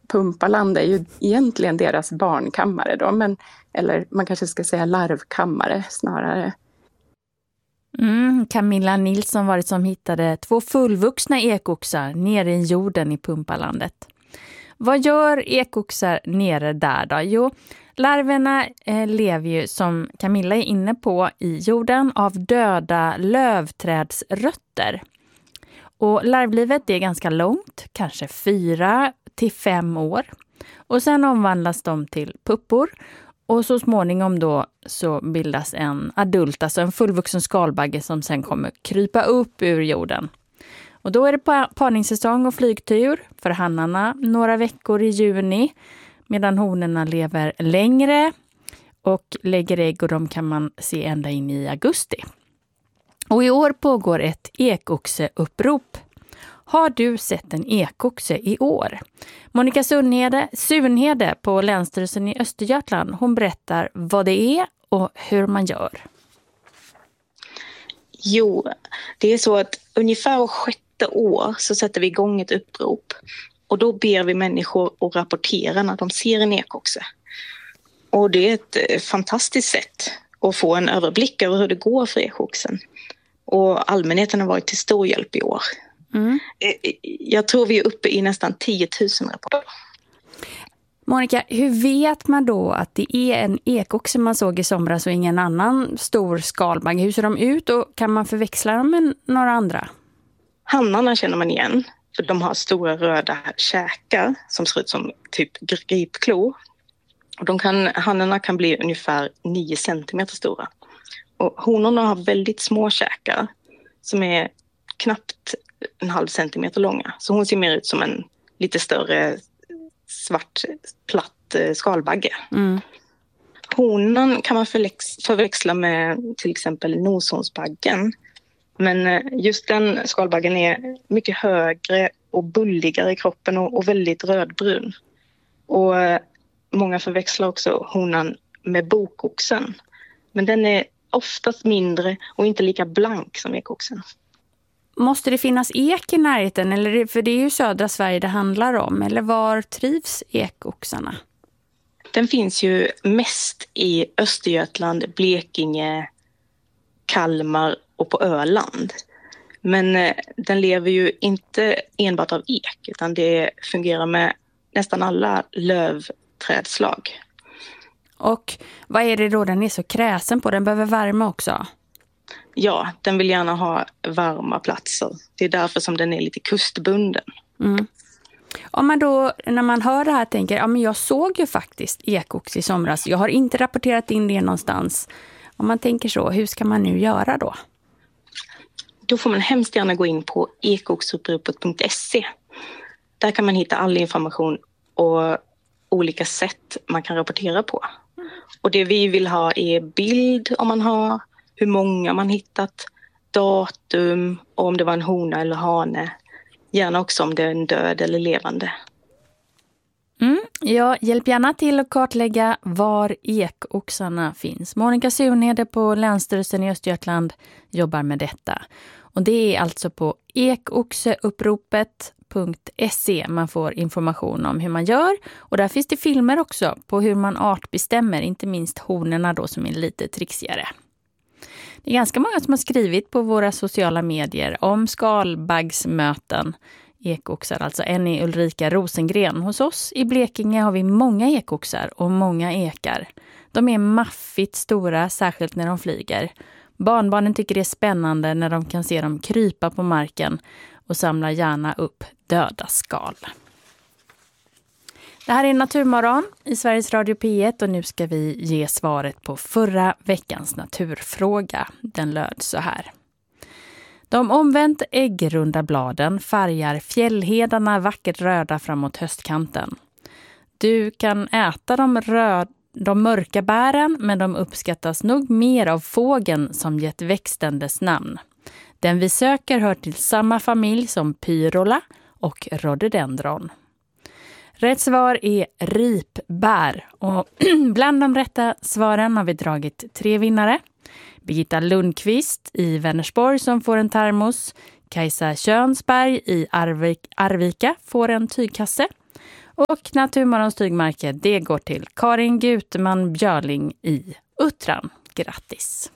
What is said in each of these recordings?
Pumpaland är ju egentligen deras barnkammare då, men, eller man kanske ska säga larvkammare snarare. Camilla Nilsson var det som hittade 2 fullvuxna ekoxar nere i jorden i Pumpalandet. Vad gör ekoxar nere där då? Jo, larverna lever ju, som Camilla är inne på, i jorden av döda lövträdsrötter. Och larvlivet är ganska långt, kanske 4 till 5 år. Och sen omvandlas de till puppor. Och så småningom då så bildas en adult, alltså en fullvuxen skalbagge som sen kommer krypa upp ur jorden. Och då är det parningssäsong och flygtur för hannarna några veckor i juni, medan honorna lever längre och lägger ägg, och de kan man se ända in i augusti. Och i år pågår ett ekoxeupprop. Har du sett en ekoxe i år? Monica Sunhede på Länsstyrelsen i Östergötland, hon berättar vad det är och hur man gör. Jo, det är så att ungefär 6:e år så sätter vi igång ett upprop. Och då ber vi människor att rapportera när de ser en ekoxe. Och det är ett fantastiskt sätt att få en överblick över hur det går för ekoxen. Och allmänheten har varit till stor hjälp i år. Jag tror vi är uppe i nästan 10 000 rapporter. Monica, hur vet man då att det är en ekoxe man såg i somras och ingen annan stor skalbagge? Hur ser de ut och kan man förväxla dem med några andra? Hannarna känner man igen, för de har stora röda käkar som ser ut som typ gripklor. Och hannarna kan bli ungefär 9 centimeter stora. Och honorna har väldigt små käkar som är knappt 1,5 centimeter långa. Så hon ser mer ut som en lite större svart platt skalbagge. Honan kan man förväxla med till exempel noshornsbaggen. Men just den skalbaggen är mycket högre och bulligare i kroppen och väldigt rödbrun. Och många förväxlar också honan med bokoxen. Men den är oftast mindre och inte lika blank som ekoxen. Måste det finnas ek i närheten? Eller, för det är ju södra Sverige det handlar om. Eller var trivs ekoxarna? Den finns ju mest i Östergötland, Blekinge, Kalmar och på Öland. Men den lever ju inte enbart av ek, utan det fungerar med nästan alla lövträdslag. Och vad är det då den är så kräsen på? Den behöver värme också. Ja, den vill gärna ha varma platser. Det är därför som den är lite kustbunden. Om man då, när man hör det här, tänker, ja men jag såg ju faktiskt ekox i somras. Jag har inte rapporterat in det någonstans. Om man tänker så, hur ska man nu göra då? Då får man hemskt gärna gå in på ekoxuppropet.se. Där kan man hitta all information och olika sätt man kan rapportera på. Och det vi vill ha är bild om man har, hur många man hittat, datum och om det var en hona eller hane. Gärna också om det är en död eller levande. Ja, hjälp gärna till att kartlägga var ekoxarna finns. Monica Sunhede på Länsstyrelsen i Östergötland jobbar med detta. Och det är alltså på ekoxeuppropet.se man får information om hur man gör. Och där finns det filmer också på hur man artbestämmer, inte minst honorna då som är lite trixigare. Det är ganska många som har skrivit på våra sociala medier om skalbaggsmöten. Ekoxar, alltså en är Ulrika Rosengren. Hos oss i Blekinge har vi många ekoxar och många ekar. De är maffigt stora, särskilt när de flyger. Barnbarnen tycker det är spännande när de kan se dem krypa på marken och samlar gärna upp döda skal. Det här är Naturmorgon i Sveriges Radio P1 och nu ska vi ge svaret på förra veckans naturfråga. Den löd så här. De omvänt äggrunda bladen färgar fjällhedarna vackert röda framåt höstkanten. Du kan äta de mörka bären, men de uppskattas nog mer av fågeln som gett växten dess namn. Den vi söker hör till samma familj som pyrola och rhododendron. Rätt svar är ripbär och bland de rätta svaren har vi dragit 3 vinnare. Birgitta Lundqvist i Vänersborg som får en termos. Kajsa Könsberg i Arvika får en tygkasse. Och Naturmorgons tygmärke, det går till Karin Guteman Björling i Uttran. Grattis!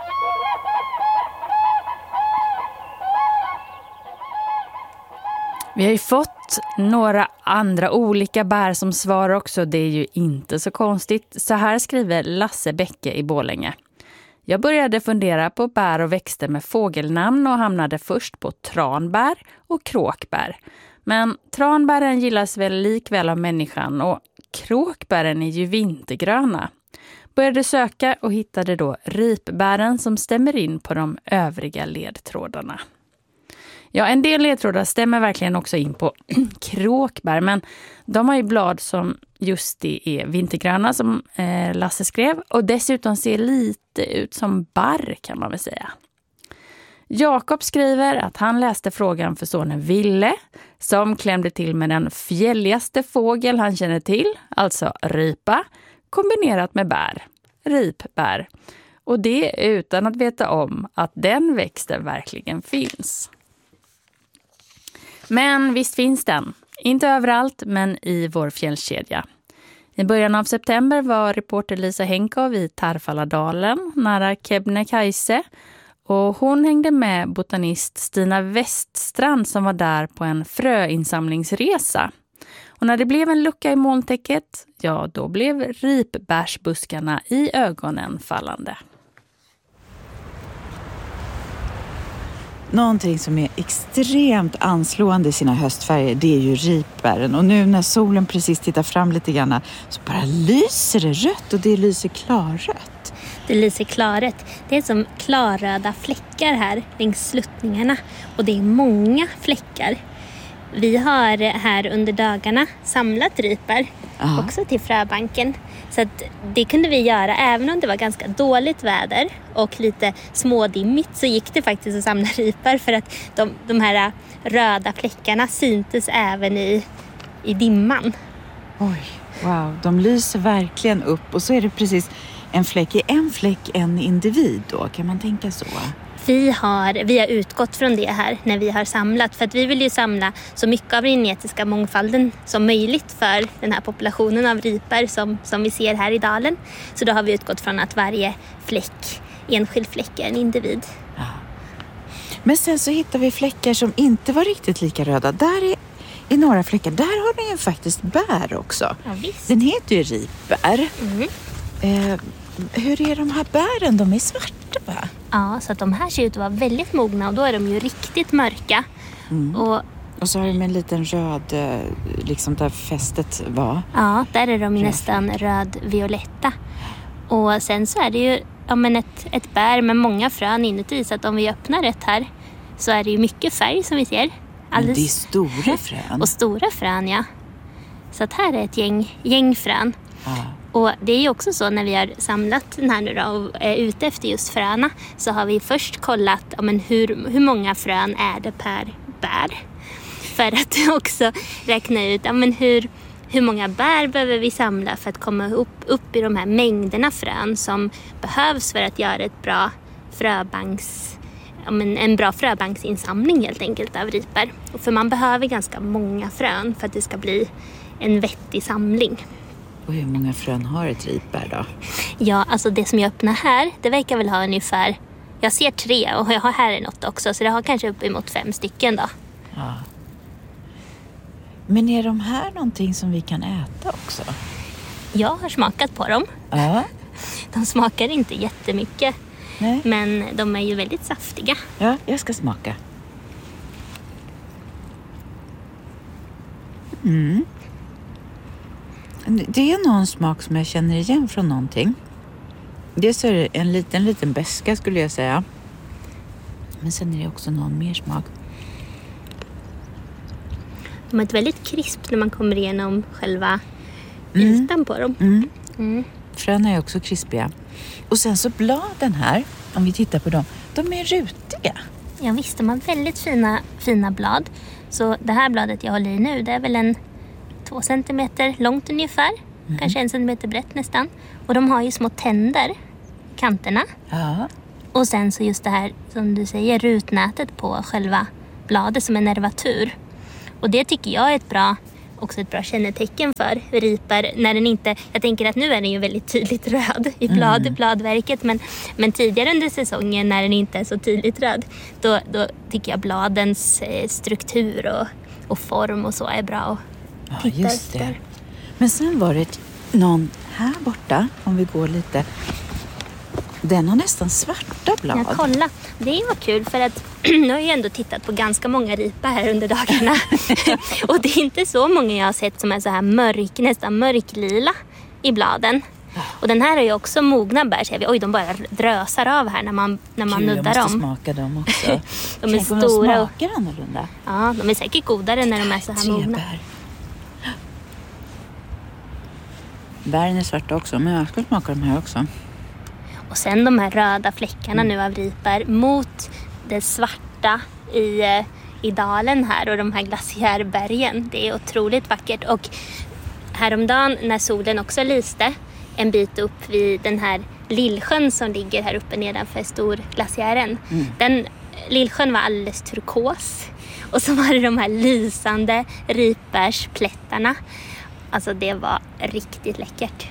Vi har ju fått några andra olika bär som svar också. Det är ju inte så konstigt. Så här skriver Lasse Bäcke i Borlänge. Jag började fundera på bär och växter med fågelnamn och hamnade först på tranbär och kråkbär. Men tranbären gillas väl likväl av människan och kråkbären är ju vintergröna. Började söka och hittade då ripbären som stämmer in på de övriga ledtrådarna. Ja, en del ledtrådar stämmer verkligen också in på kråkbär, men de har ju blad som just det är vintergröna som Lasse skrev och dessutom ser lite ut som barr kan man väl säga. Jakob skriver att han läste frågan för sonen Ville som klämde till med den fjälligaste fågel han känner till, alltså ripa, kombinerat med bär, ripbär. Och det utan att veta om att den växten verkligen finns. Men visst finns den. Inte överallt, men i vår fjällkedja. I början av september var reporter Lisa Henkov i Tarfaladalen nära Kebnekaise. Och hon hängde med botanist Stina Weststrand som var där på en fröinsamlingsresa. Och när det blev en lucka i molntäcket, ja då blev ripbärsbuskarna i ögonen fallande. Någonting som är extremt anslående i sina höstfärger, det är ju ripbären. Och nu när solen precis tittar fram lite grann så bara lyser det rött och det lyser klarrött. Det lyser klarrött. Det är som klarröda fläckar här längs sluttningarna. Och det är många fläckar. Vi har här under dagarna samlat ripbär också till fröbanken. Så att det kunde vi göra även om det var ganska dåligt väder och lite smådimmigt, så gick det faktiskt att samla ripbär för att de här röda fläckarna syntes även i dimman. Oj, wow, de lyser verkligen upp och så är det precis en fläck, en individ då, kan man tänka så? Vi har utgått från det här när vi har samlat, för att vi vill ju samla så mycket av den genetiska mångfalden som möjligt för den här populationen av ripar som vi ser här i dalen. Så då har vi utgått från att varje enskild fläck är en individ. Ja. Men sen så hittar vi fläckar som inte var riktigt lika röda. Där är några fläckar, där har den ju faktiskt bär också. Ja, visst. Den heter ju ripbär. Hur är de här bären? De är svarta, va? Ja, så att de här ser ut att vara väldigt mogna och då är de ju riktigt mörka. Och så har de en liten röd, liksom där fästet var. Ja, där är de nästan röd-violetta. Och sen så är det ju ett bär med många frön inuti, så att om vi öppnar ett här så är det ju mycket färg som vi ser. Men det är stora frön. Och stora frön, ja. Så att här är ett gäng frön. Ja. Och det är ju också så när vi har samlat den här nu då och är ute efter just fröna, så har vi först kollat hur många frön är det per bär. För att också räkna ut hur många bär behöver vi samla för att komma upp i de här mängderna frön som behövs för att göra ett bra en bra fröbanksinsamling helt enkelt av ripar. Och för man behöver ganska många frön för att det ska bli en vettig samling. Och hur många frön har ett ripbär då? Ja, alltså det som jag öppnar här, det verkar väl ha ungefär, jag ser 3 och jag har här något också, så det har kanske uppemot 5 stycken då. Ja. Men är de här någonting som vi kan äta också? Jag har smakat på dem. Ja. De smakar inte jättemycket. Nej. Men de är ju väldigt saftiga. Ja, jag ska smaka. Det är någon smak som jag känner igen från någonting. Dels är det en liten beska skulle jag säga. Men sen är det också någon mer smak. De är ett väldigt krisp när man kommer igenom själva ytan på dem. Fröna är också krispiga. Och sen så bladen här, om vi tittar på dem, de är rutiga. Ja visst, de har väldigt fina blad. Så det här bladet jag håller i nu, det är väl 2 centimeter långt ungefär. Kanske 1 centimeter brett nästan. Och de har ju små tänder, kanterna. Ja. Och sen så just det här, som du säger, rutnätet på själva bladet som en nervatur. Och det tycker jag är ett också ett bra kännetecken för ripar när den inte, jag tänker att nu är den ju väldigt tydligt röd i bladverket, men tidigare under säsongen när den inte är så tydligt röd, då tycker jag bladens struktur och form och så är bra att titta just det. efter. Men sen var det någon här borta, om vi går lite. Den har nästan svarta blad. Ja, kolla. Det var kul för att nu har jag ändå tittat på ganska många ripa här under dagarna. Och det är inte så många jag har sett som är så här nästan mörklila i bladen. Och den här är ju också mogna bär, ser vi. Oj, de bara drösar av här när man nuddar dem. Jag måste smaka dem också. De är stora. De smakar annorlunda. Ja, de är säkert godare när de är så här mogna. Bären är svarta också, men jag ska smaka de här också. Och sen de här röda fläckarna nu av ripar mot det svarta i dalen här och de här glaciärbergen. Det är otroligt vackert. Och häromdagen när solen också lyste en bit upp vid den här Lillsjön som ligger här uppe nedanför Storglaciären. Den Lillsjön var alldeles turkos. Och så var det de här lysande ripbärsplättarna. Alltså det var riktigt läckert.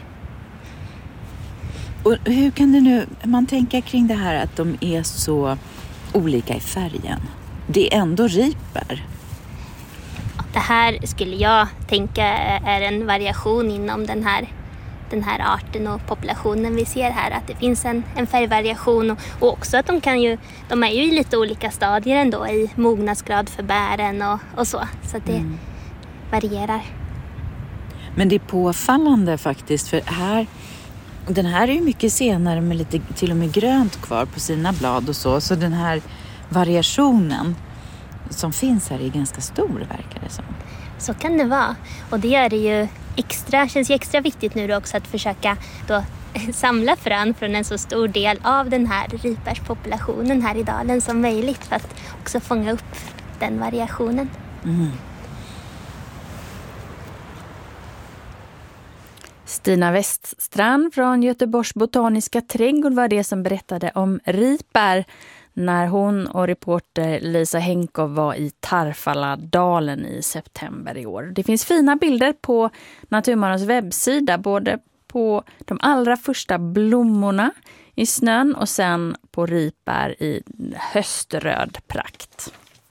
Och hur kan det nu, man tänker kring det här att de är så olika i färgen? Det är ändå ripbär. Det här skulle jag tänka är en variation inom den här arten och populationen vi ser här. Att det finns en färgvariation och också att de är ju i lite olika stadier ändå i mognadsgrad för bären och så. Så att det varierar. Men det är påfallande faktiskt, för den här är ju mycket senare med lite till och med grönt kvar på sina blad och så. Så den här variationen som finns här är ganska stor, verkar det som. Så kan det vara. Och det gör det ju känns ju extra viktigt nu då också att försöka då samla frön från en så stor del av den här ripbärspopulationen här i dalen som möjligt för att också fånga upp den variationen. Stina Weststrand från Göteborgs botaniska trädgård var det som berättade om ripbär när hon och reporter Lisa Henkov var i Tarfaladalen i september i år. Det finns fina bilder på Naturmorgons webbsida, både på de allra första blommorna i snön och sen på ripbär i höströd prakt.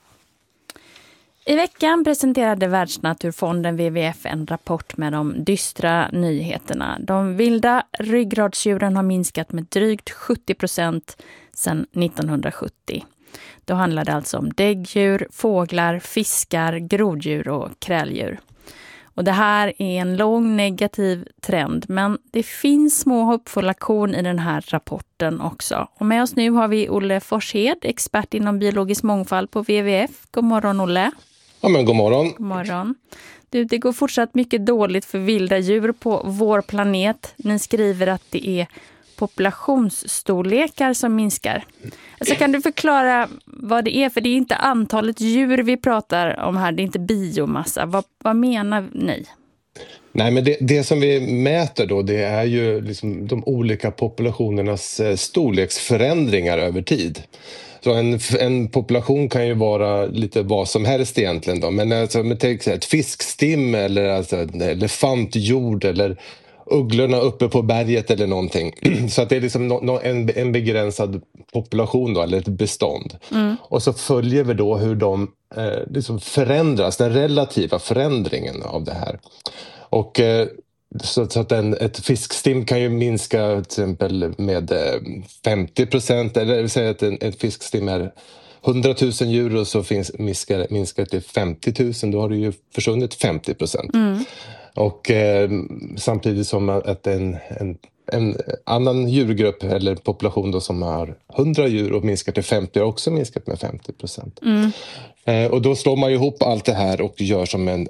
I veckan presenterade Världsnaturfonden WWF en rapport med de dystra nyheterna. De vilda ryggradsdjuren har minskat med drygt 70% sedan 1970. Då handlar det alltså om däggdjur, fåglar, fiskar, groddjur och kräldjur. Och det här är en lång negativ trend, men det finns små hoppfulla korn i den här rapporten också. Och med oss nu har vi Olle Forshed, expert inom biologisk mångfald på WWF. God morgon, Olle. Ja, men god morgon. God morgon. Du, det går fortsatt mycket dåligt för vilda djur på vår planet. Ni skriver att det är populationsstorlekar som minskar. Alltså, kan du förklara vad det är? För det är inte antalet djur vi pratar om här, det är inte biomassa. Vad menar ni? Nej, men det som vi mäter då, det är ju liksom de olika populationernas storleksförändringar över tid. Så en population kan ju vara lite vad som helst egentligen då. Men alltså, med till exempel ett fiskstim eller alltså en elefantjord eller ugglorna uppe på berget eller någonting. Så att det är liksom en begränsad population då, eller ett bestånd. Och så följer vi då hur de liksom förändras, den relativa förändringen av det här. Och så att ett fiskstim kan ju minska till exempel med 50%, eller vill säga att en fiskstim är 100 000 djur och så minskar till 50 000, då har det ju försvunnit 50%. Och samtidigt som att en annan djurgrupp eller population då som har 100 djur och minskar till 50 har också minskat med 50%. Och då slår man ihop allt det här och gör som en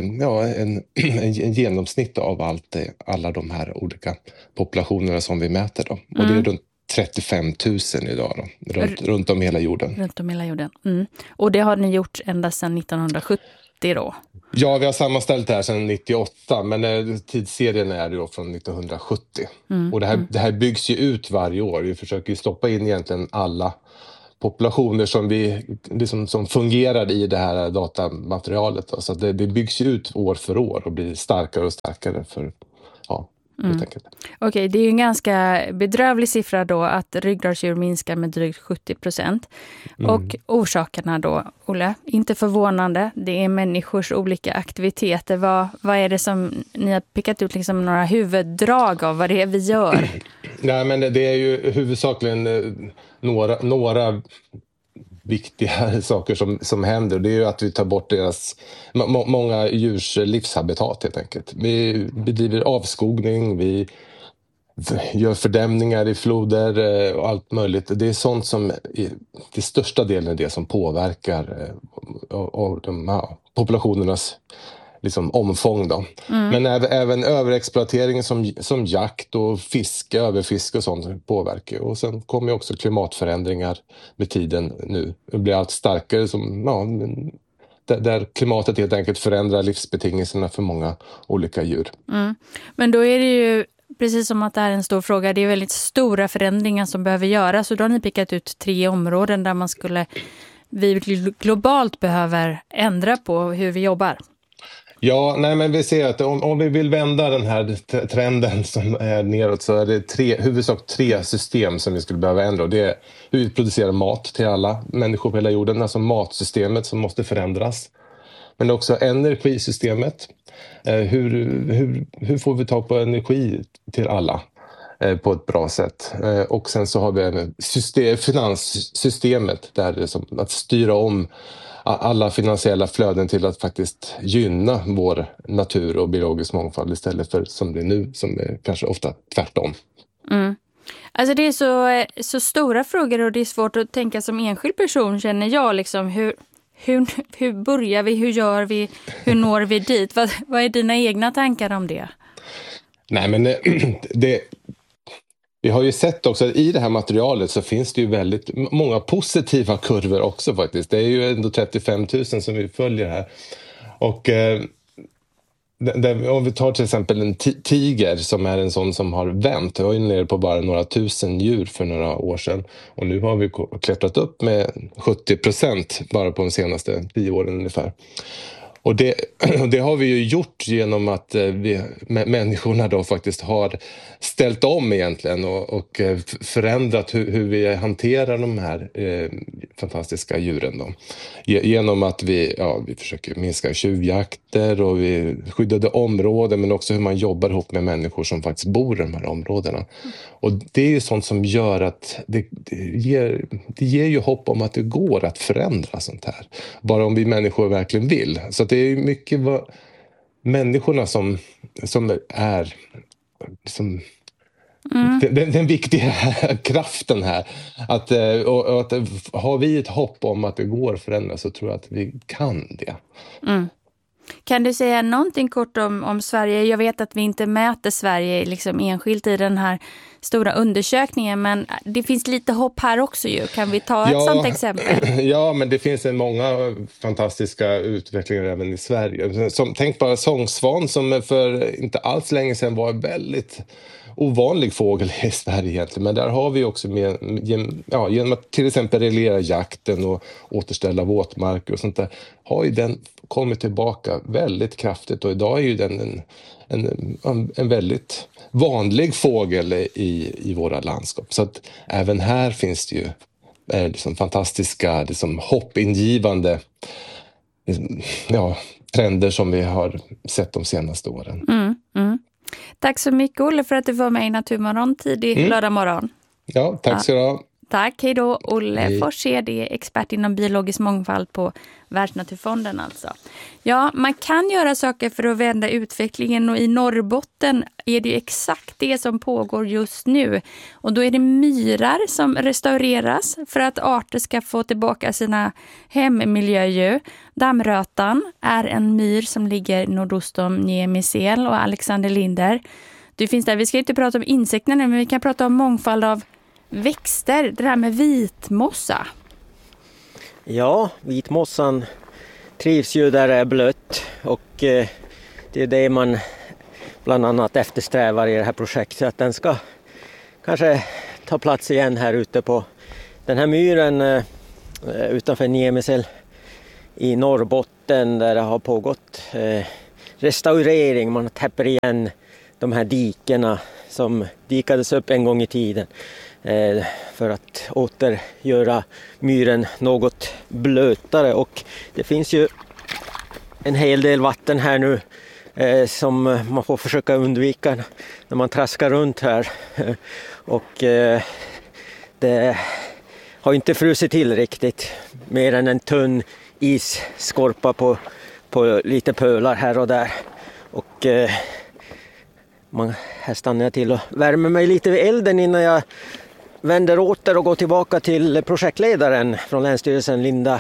genomsnitt av alla de här olika populationerna som vi mäter då. Och det är runt 35 000 idag då, runt om hela jorden. Runt om hela jorden. Och det har ni gjort ända sedan 1970 då? Ja, vi har sammanställt det här sedan 98, men tidsserien är då från 1970. Och det här byggs ju ut varje år. Vi försöker ju stoppa in egentligen alla populationer som fungerar i det här datamaterialet. Då. Så att det byggs ut år för år och blir starkare och starkare för Okej, det är ju en ganska bedrövlig siffra då att ryggradsdjur minskar med drygt 70%. Och orsakerna då, Olle, inte förvånande. Det är människors olika aktiviteter. Vad är det som ni har pickat ut liksom några huvuddrag av vad det är vi gör? Nej, men det är ju huvudsakligen några viktiga saker som händer. Det är ju att vi tar bort många djurs livshabitat helt enkelt. Vi bedriver avskogning, vi gör fördämningar i floder och allt möjligt. Det är sånt som till största delen är det som påverkar populationernas liksom omfång då. Men även överexploatering som jakt och fiske, överfiske och sånt påverkar. Och sen kommer också klimatförändringar med tiden nu. Det blir allt starkare där klimatet helt enkelt förändrar livsbetingelserna för många olika djur. Men då är det ju precis som att det här är en stor fråga. Det är väldigt stora förändringar som behöver göras. Så då har ni pickat ut 3 områden där vi globalt behöver ändra på hur vi jobbar. Ja, men vi ser att om vi vill vända den här trenden som är neråt så är det huvudsak 3 system som vi skulle behöva ändra. Och det är hur vi producerar mat till alla människor på hela jorden, alltså matsystemet som måste förändras. Men också energisystemet. Hur får vi tag på energi till alla på ett bra sätt? Och sen så har vi finanssystemet där det är som att styra om alla finansiella flöden till att faktiskt gynna vår natur och biologisk mångfald istället för som det är nu, som är kanske ofta tvärtom. Alltså det är så stora frågor och det är svårt att tänka som enskild person, känner jag. Liksom, hur börjar vi, hur gör vi, hur når vi dit? Vad är dina egna tankar om det? Nej, men vi har ju sett också att i det här materialet så finns det ju väldigt många positiva kurvor också faktiskt. Det är ju ändå 35 000 som vi följer här. Och om vi tar till exempel en tiger som är en sån som har vänt. Det var ju nere på bara några tusen djur för några år sedan. Och nu har vi klättrat upp med 70% bara på de senaste 10 åren ungefär. Och det har vi ju gjort genom att människorna då faktiskt har ställt om egentligen och förändrat hur vi hanterar de här fantastiska djuren då. Genom att vi försöker minska tjuvjakter och vi skyddade områden, men också hur man jobbar ihop med människor som faktiskt bor i de här områdena. Och det är ju sånt som gör att det ger ju hopp om att det går att förändra sånt här. Bara om vi människor verkligen vill. Så att det är mycket vad människorna som är liksom, den viktiga kraften här. Att har vi ett hopp om att det går att förändra så tror jag att vi kan det. Kan du säga någonting kort om Sverige? Jag vet att vi inte mäter Sverige liksom enskilt i den här stora undersökningen, men det finns lite hopp här också ju. Kan vi ta ett sånt exempel? Ja, men det finns många fantastiska utvecklingar även i Sverige. Tänk bara sångsvan som för inte alls länge sedan var väldigt ovanlig fågel i Sverige egentligen. Men där har vi också genom att till exempel reglera jakten och återställa våtmarker och sånt där, har ju den kommit tillbaka väldigt kraftigt. Och idag är ju den en väldigt vanlig fågel i våra landskap. Så att även här finns det ju liksom fantastiska, liksom hoppingivande trender som vi har sett de senaste åren. Tack så mycket, Olle, för att du var med i Naturmorgon tidig lördag morgon. Ja, tack ska du ha. Tack, hej då. Olle Forsshed är expert inom biologisk mångfald på Världsnaturfonden alltså. Ja, man kan göra saker för att vända utvecklingen och i Norrbotten är det exakt det som pågår just nu. Och då är det myrar som restaureras för att arter ska få tillbaka sina hemmiljödjur. Dammrötan är en myr som ligger nordost om Niemysel och Alexander Linder. Du finns där. Vi ska inte prata om insekter nu, men vi kan prata om mångfald av växter, det här med vitmossa. Ja, vitmossan trivs ju där det är blött och det är det man bland annat eftersträvar i det här projektet. Att den ska kanske ta plats igen här ute på Den här myren utanför Niemisel i Norrbotten där det har pågått restaurering. Man täpper igen de här dikerna som dikades upp en gång i tiden för att återgöra myren något blötare. Och det finns ju en hel del vatten här nu som man får försöka undvika när man traskar runt här. Och det har inte frusit till riktigt, mer än en tunn isskorpa på lite pölar här och där. Och här stannar jag till och värmer mig lite vid elden innan jag vänder åter och går tillbaka till projektledaren från Länsstyrelsen, Linda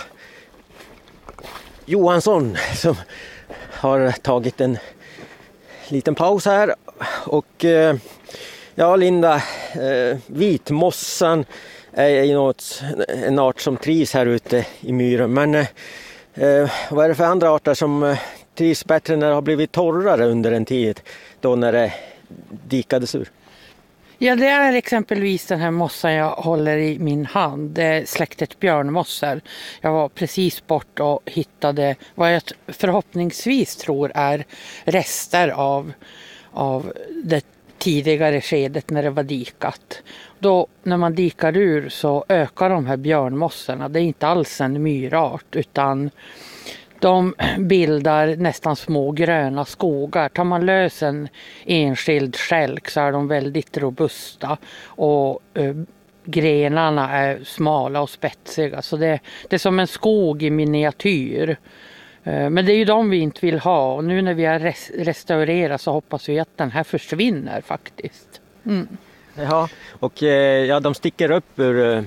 Johansson, som har tagit en liten paus här. Och ja, Linda, vitmossan är en art som trivs här ute i myren. Men vad är det för andra arter som trivs bättre när det har blivit torrare under en tid, då när det dikades ur? Ja, det är exempelvis den här mossan jag håller i min hand. Det är släktet björnmossor. Jag var precis bort och hittade vad jag förhoppningsvis tror är rester av det tidigare skedet när det var dikat. Då när man dikar ur så ökar de här björnmossorna. Det är inte alls en myrart, utan de bildar nästan små gröna skogar. Tar man lös en enskild skälk så är de väldigt robusta och grenarna är smala och spetsiga. Så det är som en skog i miniatyr. Men det är ju de vi inte vill ha, och nu när vi har restaurerat så hoppas vi att den här försvinner faktiskt. Mm. Ja, och ja, de sticker upp ur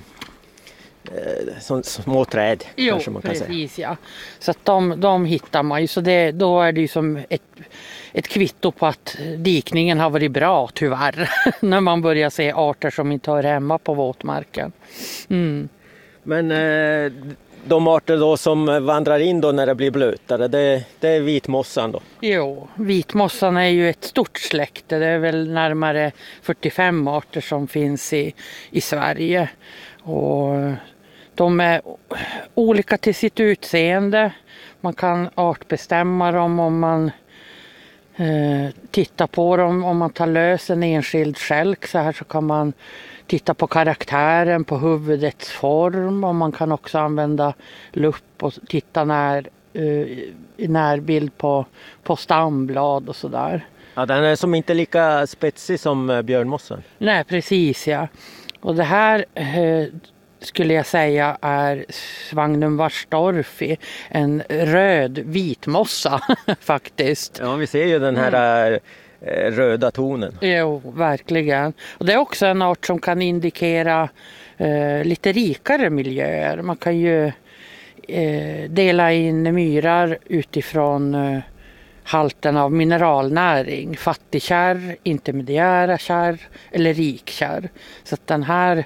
små träd. Jo, kanske man kan precis säga. Ja. Så att de hittar man ju, så då är det ju som ett kvitto på att dikningen har varit bra tyvärr. När man börjar se arter som inte hör hemma på våtmarken. Mm. Men de arter då som vandrar in då när det blir blötare, det är vitmossan då? Jo, vitmossan är ju ett stort släkte. Det är väl närmare 45 arter som finns i Sverige. Och de är olika till sitt utseende. Man kan artbestämma dem om man tittar på dem. Om man tar lös en enskild skälk så här, så kan man titta på karaktären, på huvudets form, och man kan också använda lupp och titta i närbild på stamblad och sådär. Ja, den är som inte lika spetsig som björnmossan. Nej, precis ja. Och det här skulle jag säga är Svagnum warstorfi, en röd vitmossa faktiskt. Ja, vi ser ju den här röda tonen. Jo, verkligen. Och det är också en art som kan indikera lite rikare miljöer. Man kan ju dela in myrar utifrån halten av mineralnäring. Fattigkärr, intermediära kärr eller rikkärr. Så att den här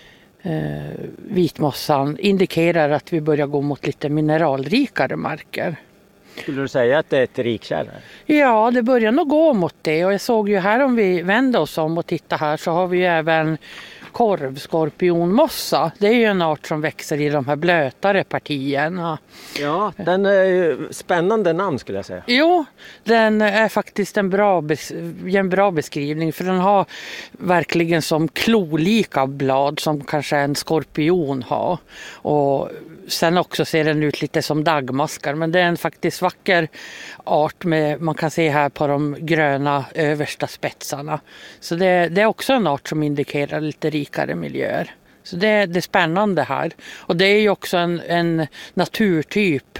vitmossan indikerar att vi börjar gå mot lite mineralrikare marker. Skulle du säga att det är ett rikkärr? Ja, det börjar nog gå mot det, och jag såg ju här, om vi vänder oss om och tittar här, så har vi ju även korvskorpionmossa. Det är ju en art som växer i de här blötare partierna. Ja, den är ju spännande namn skulle jag säga. Jo, den är faktiskt en bra beskrivning, för den har verkligen som klolika blad som kanske en skorpion har. Och sen också ser den ut lite som dagmaskar, men det är en faktiskt vacker art man kan se här på de gröna översta spetsarna. Så det är också en art som indikerar lite rikare miljöer. Så det är spännande här. Och det är ju också en naturtyp.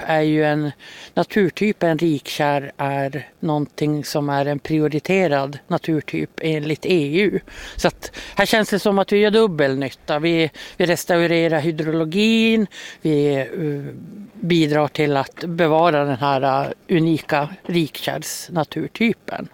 En rikkärr är någonting som är en prioriterad naturtyp enligt EU. Så att här känns det som att vi gör dubbel nytta. Vi restaurerar hydrologin. Vi bidrar till att bevara den här unika rikkärrsnaturtypen.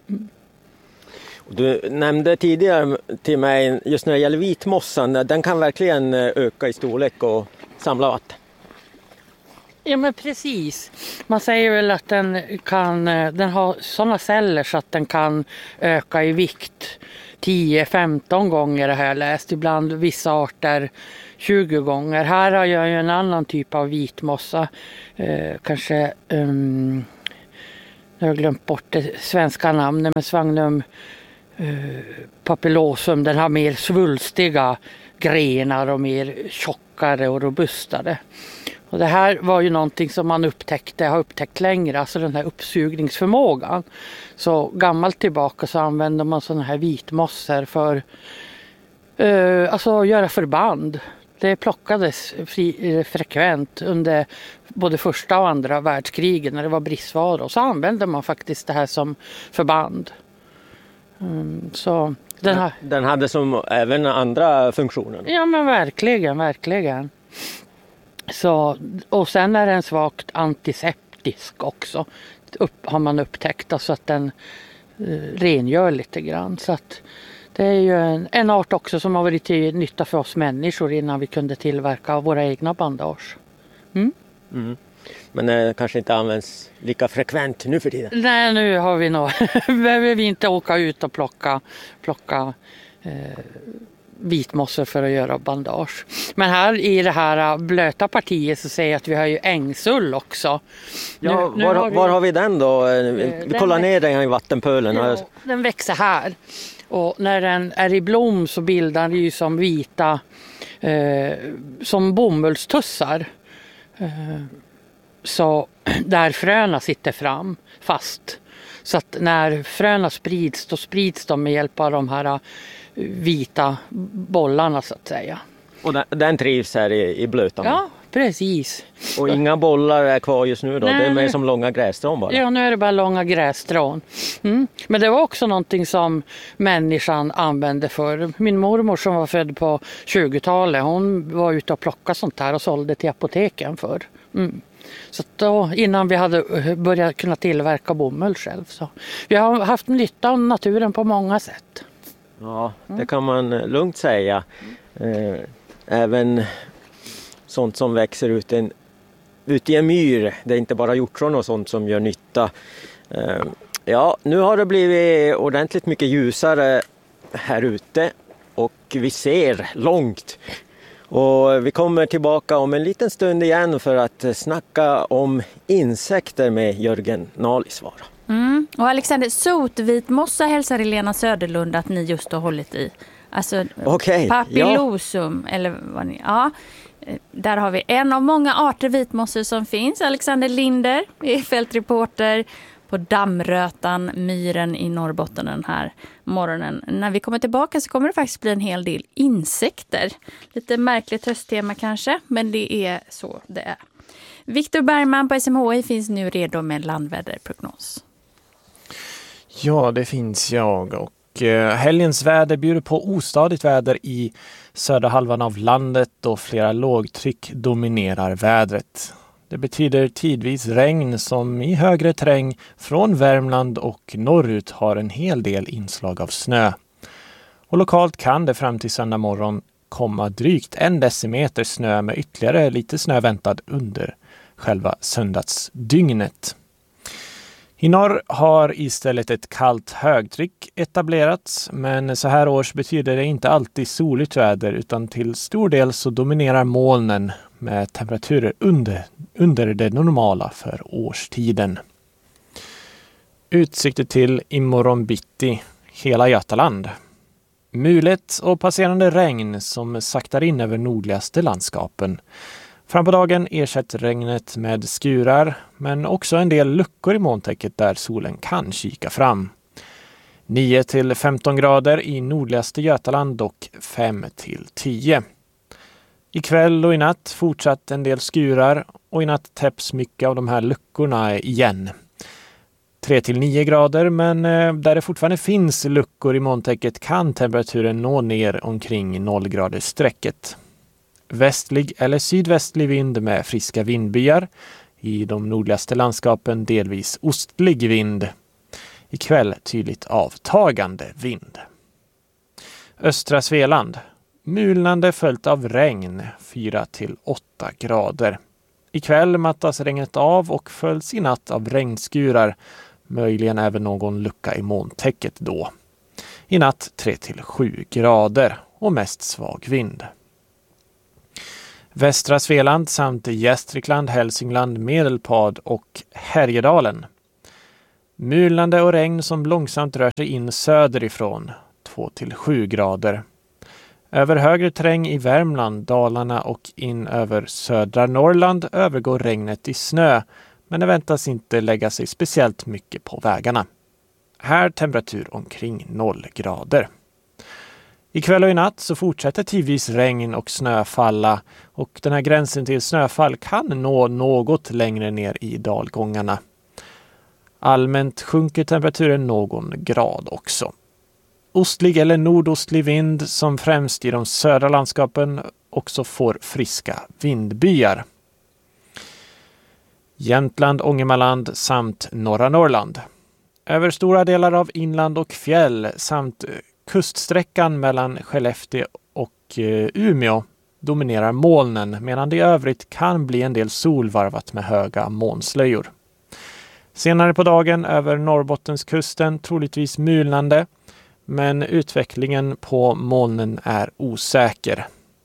Du nämnde tidigare till mig, just när det gäller vitmossan, den kan verkligen öka i storlek och samla vatten. Ja, men precis. Man säger väl att den har sådana celler så att den kan öka i vikt 10-15 gånger, har jag läst. Ibland vissa arter 20 gånger. Här har jag ju en annan typ av vitmossa. Kanske, jag har glömt bort det svenska namnet, men Sphagnum papillosum. Den har mer svulstiga grenar och mer tjockare och robustare. Och det här var ju någonting som man har upptäckt längre, alltså den här uppsugningsförmågan. Så gammalt tillbaka så använde man sådana här vitmossor för att göra förband. Det plockades frekvent under både första och andra världskriget när det var bristvaror. Och så använde man faktiskt det här som förband. Så den hade som även andra funktioner? Ja, men verkligen. Så, och sen är den svagt antiseptisk också, har man upptäckt, alltså att den rengör lite grann. Så att det är ju en art också som har varit till nytta för oss människor innan vi kunde tillverka våra egna bandage. Men det kanske inte används lika frekvent nu för tiden? Nej, nu har vi nog behöver vi inte åka ut och plocka vitmossor för att göra bandage. Men här i det här blöta partiet så säger jag att vi har ju ängsull också. Ja, var har vi den då? Vi kollar ner den i vattenpölen. Ja, den växer här. Och när den är i blom så bildar den ju som vita som bomullstussar. Så där fröna sitter fast. Så att när fröna sprids, då sprids de med hjälp av de här vita bollarna så att säga. Och den trivs här i blötan? Ja, precis. Och inga bollar är kvar just nu då? Nej, det är mer som långa grässtrån bara? Ja, nu är det bara långa grässtrån. Men det var också någonting som människan använde för. Min mormor som var född på 20-talet, hon var ute och plockade sånt här och sålde till apoteken för. Så då, innan vi hade börjat kunna tillverka bomull själv. Så vi har haft nytta av naturen på många sätt. Ja, det kan man lugnt säga. Även sånt som växer ut i en myr. Det är inte bara hjortron och sånt som gör nytta. Ja, nu har det blivit ordentligt mycket ljusare här ute och vi ser långt. Och vi kommer tillbaka om en liten stund igen för att snacka om insekter med Jörgen Nalisvaara. Och Alexander, sotvitmossa hälsar Helena Söderlund att ni just har hållit i. Alltså papillosum eller vad ni... Ja, där har vi en av många arter vitmossor som finns. Alexander Linder är fältreporter på Dammrötan, myren i Norrbotten den här morgonen. När vi kommer tillbaka så kommer det faktiskt bli en hel del insekter. Lite märkligt hösttema kanske, men det är så det är. Viktor Bergman på SMHI finns nu redo med landväderprognos. Ja, det finns jag och helgens väder bjuder på ostadigt väder i södra halvan av landet och flera lågtryck dominerar vädret. Det betyder tidvis regn som i högre terräng från Värmland och norrut har en hel del inslag av snö. Och lokalt kan det fram till söndag morgon komma drygt 1 decimeter snö med ytterligare lite snö väntad under själva söndagsdygnet. I norr har istället ett kallt högtryck etablerats, men så här års betyder det inte alltid soligt väder utan till stor del så dominerar molnen med temperaturer under det normala för årstiden. Utsikter till imorgon bitti hela Götaland. Mulet och passerande regn som saktar in över nordligaste landskapen. Fram på dagen ersätts regnet med skurar, men också en del luckor i molntäcket där solen kan kika fram. 9-15 grader i nordligaste Götaland och 5-10. Ikväll och i natt fortsatt en del skurar och i natt täpps mycket av de här luckorna igen. 3-9 grader, men där det fortfarande finns luckor i molntäcket kan temperaturen nå ner omkring 0-gradersstrecket. Västlig eller sydvästlig vind med friska vindbyar. I de nordligaste landskapen delvis ostlig vind. Ikväll tydligt avtagande vind. Östra Svealand. Mulnande följt av regn 4-8 grader. Ikväll mattas regnet av och följs i natt av regnskurar, möjligen även någon lucka i molntäcket då. I natt 3-7 grader och mest svag vind. Västra Svealand samt Gästrikland, Hälsingland, Medelpad och Härjedalen. Mulande och regn som långsamt rör sig in söderifrån, 2-7 grader. Över högre terräng i Värmland, Dalarna och in över södra Norrland övergår regnet i snö, men det väntas inte lägga sig speciellt mycket på vägarna. Här temperatur omkring 0 grader. Ikväll och i natt så fortsätter tidvis regn och snö falla, och den här gränsen till snöfall kan nå något längre ner i dalgångarna. Allmänt sjunker temperaturen någon grad också. Ostlig eller nordostlig vind som främst i de södra landskapen också får friska vindbyar. Jämtland, Ångermanland samt norra Norrland. Över stora delar av inland och fjäll samt kuststräckan mellan Skellefteå och Umeå dominerar molnen, medan det i övrigt kan bli en del solvarvat med höga molnslöjor. Senare på dagen över Norrbottenskusten troligtvis mulnande, men utvecklingen på molnen är osäker.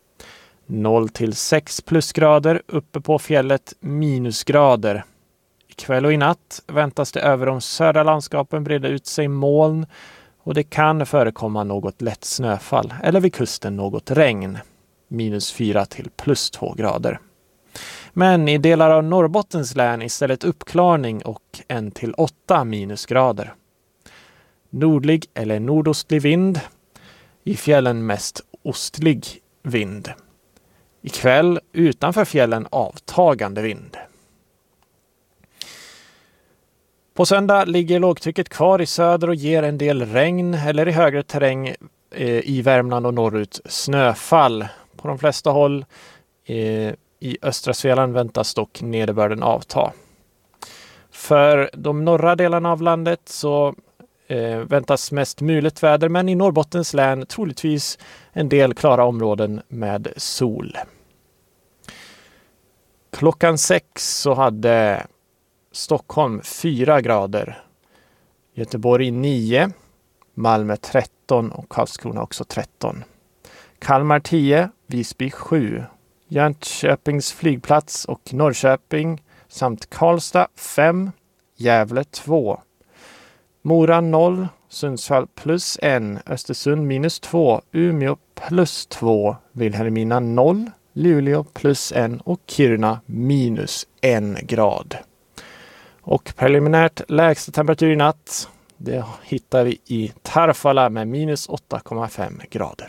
0-6 plusgrader, uppe på fjället minusgrader. Ikväll och i natt väntas det över de södra landskapen breda ut sig moln, och det kan förekomma något lätt snöfall eller vid kusten något regn. -4 till +2 grader. Men i delar av Norrbottens län istället uppklarning och 1-8 minusgrader. Nordlig eller nordostlig vind. I fjällen mest ostlig vind. Ikväll utanför fjällen avtagande vind. På söndag ligger lågtrycket kvar i söder och ger en del regn, eller i högre terräng i Värmland och norrut snöfall. På de flesta håll i östra Svealand väntas dock nederbörden avta. För de norra delarna av landet så väntas mest mulet väder, men i Norrbottens län troligtvis en del klara områden med sol. Klockan 6 så hade Stockholm 4 grader, Göteborg 9, Malmö 13 och Karlskrona också 13. Kalmar 10, Visby 7, Jönköpings flygplats och Norrköping samt Karlstad 5, Gävle 2, Mora 0, Sundsvall +1, Östersund -2, Umeå +2, Vilhelmina 0, Luleå +1 och Kiruna -1 grad. Och preliminärt lägsta temperatur i natt, det hittar vi i Tarfala med -8,5 grader.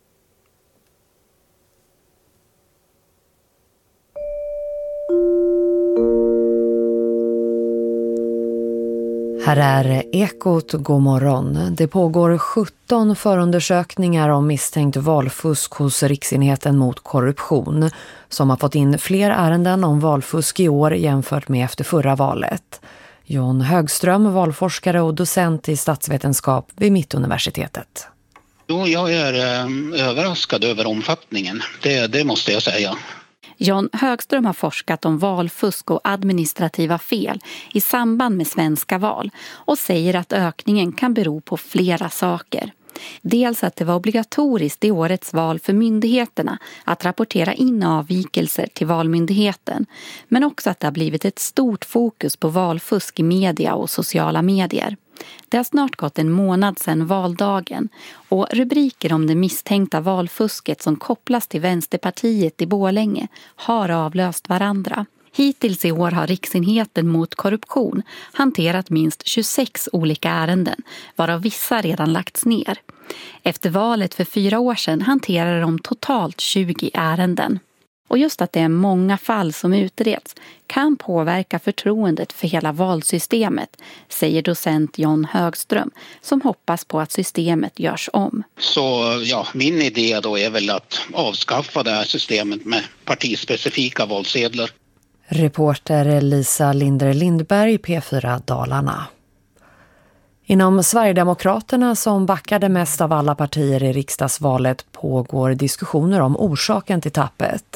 Här är Ekot god morgon. Det pågår 17 förundersökningar om misstänkt valfusk hos Riksenheten mot korruption, som har fått in fler ärenden om valfusk i år jämfört med efter förra valet. Jon Högström, valforskare och docent i statsvetenskap vid Mittuniversitetet. Jo, jag är överraskad över omfattningen, det måste jag säga. Jon Högström har forskat om valfusk och administrativa fel i samband med svenska val och säger att ökningen kan bero på flera saker. Dels att det var obligatoriskt i årets val för myndigheterna att rapportera in avvikelser till valmyndigheten, men också att det har blivit ett stort fokus på valfusk i media och sociala medier. Det har snart gått en månad sedan valdagen och rubriker om det misstänkta valfusket som kopplas till Vänsterpartiet i Borlänge har avlöst varandra. Hittills i år har Riksenheten mot korruption hanterat minst 26 olika ärenden, varav vissa redan lagts ner. Efter valet för 4 år sedan hanterar de totalt 20 ärenden. Och just att det är många fall som utreds kan påverka förtroendet för hela valsystemet, säger docent Jon Högström, som hoppas på att systemet görs om. Så ja, min idé då är väl att avskaffa det här systemet med partispecifika valsedlar. Reporter Lisa Linder Lindberg, P4 Dalarna. Inom Sverigedemokraterna, som backade mest av alla partier i riksdagsvalet, pågår diskussioner om orsaken till tappet.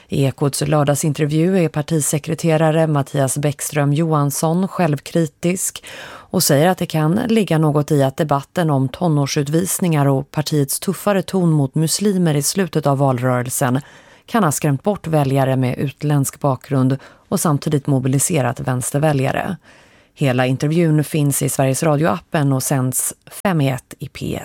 I Ekots lördagsintervju är partisekreterare Mattias Bäckström Johansson självkritisk och säger att det kan ligga något i att debatten om tonårsutvisningar och partiets tuffare ton mot muslimer i slutet av valrörelsen kan ha skrämt bort väljare med utländsk bakgrund och samtidigt mobiliserat vänsterväljare. Hela intervjun finns i Sveriges Radio-appen och sänds 5-1 i P1.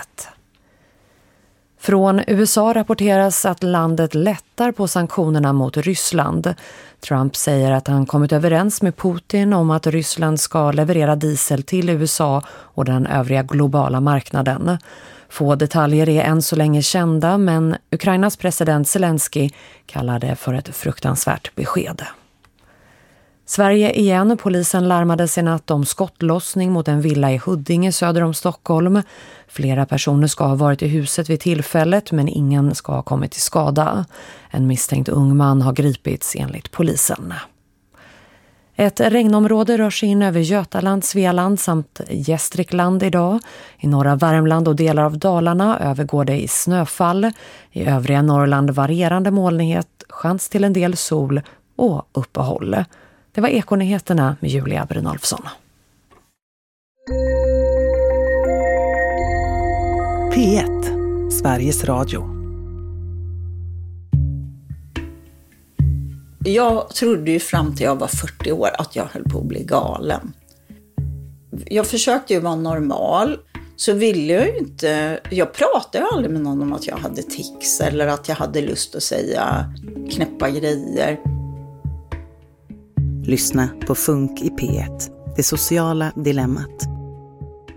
Från USA rapporteras att landet lättar på sanktionerna mot Ryssland. Trump säger att han kommit överens med Putin om att Ryssland ska leverera diesel till USA och den övriga globala marknaden. Få detaljer är än så länge kända, men Ukrainas president Zelensky kallar det för ett fruktansvärt besked. Sverige igen. Polisen larmades i natt om skottlossning mot en villa i Huddinge söder om Stockholm. Flera personer ska ha varit i huset vid tillfället, men ingen ska ha kommit till skada. En misstänkt ung man har gripits enligt polisen. Ett regnområde rör sig in över Götaland, Svealand samt Gästrikland idag. I norra Värmland och delar av Dalarna övergår det i snöfall. I övriga Norrland varierande molnighet, chans till en del sol och uppehåll. Det var Ekonyheterna med Julia Brynolfsson. P1, Sveriges Radio. Jag trodde ju fram till jag var 40 år att jag höll på att bli galen. Jag försökte ju vara normal, så ville jag ju inte... Jag pratade aldrig med någon om att jag hade tics eller att jag hade lust att säga knäppa grejer. Lyssna på Funk i P1, det sociala dilemmat.